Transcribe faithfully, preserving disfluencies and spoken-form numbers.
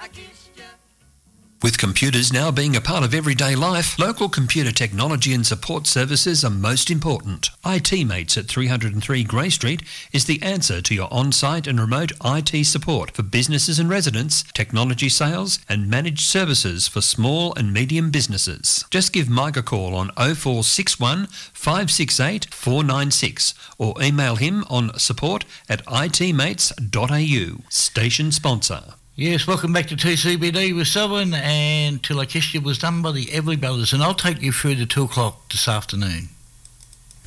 With computers now being a part of everyday life, local computer technology and support services are most important. I T Mates at three oh three Grey Street is the answer to your on-site and remote I T support for businesses and residents, technology sales and managed services for small and medium businesses. Just give Mike a call on oh four six one, five six eight, four nine six or email him on support at i t mates dot a u. Station sponsor. Yes, welcome back to T C B D with Selwyn, and Till I Kissed You was done by the Everly Brothers, and I'll take you through to two o'clock this afternoon.